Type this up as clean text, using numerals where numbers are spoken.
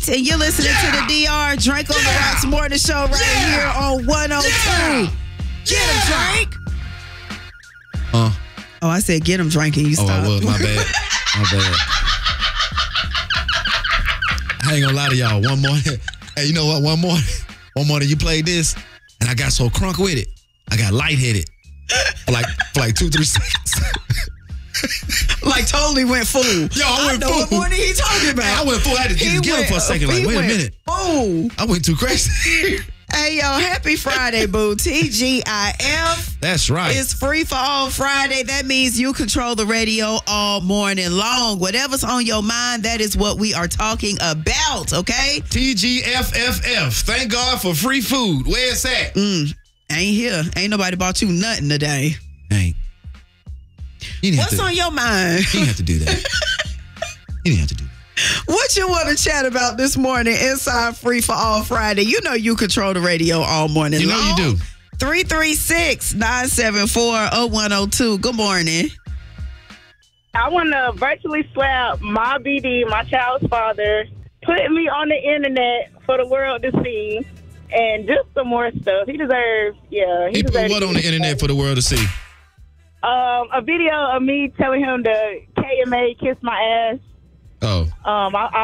8, and you're listening to the DR Drink on the Rocks Morning Show right here on 102. Get him, Drink. Oh, I said get him, Drink, and you stopped. Oh, I was. My bad. I ain't gonna lie to y'all. One morning, hey, you know what? One morning you played this, and I got so crunk with it, I got lightheaded for like 2-3 seconds. Like totally went full. Yo, I went full. What morning he talking about? Man, I went full. I had to just get him for a second. Like, wait a minute. Oh, I went too crazy. Hey, yo, happy Friday, boo. TGIF. That's right. It's free for all Friday. That means you control the radio all morning long. Whatever's on your mind, that is what we are talking about, okay? TGFFF. Thank God for free food. Where it's at? Ain't here. Ain't nobody bought you nothing today. Ain't. What's on your mind? You didn't have to do that. You didn't have to do that. What you want to chat about this morning inside Free for All Friday? You know you control the radio all morning long. You know you do. 336-974-0102. Good morning. I want to virtually slap my BD, my child's father, putting me on the internet for the world to see, and just some more stuff. He deserves, He put what on the internet for the world to see? A video of me telling him to KMA kiss my ass. Oh. I